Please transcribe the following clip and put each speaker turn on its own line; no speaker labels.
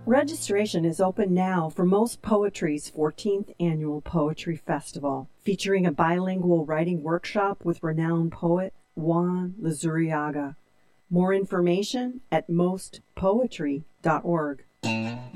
Registration is open now for Most Poetry's 14th Annual Poetry Festival, featuring a bilingual writing workshop with renowned poet Juan Luzuriaga. More information at mostpoetry.org.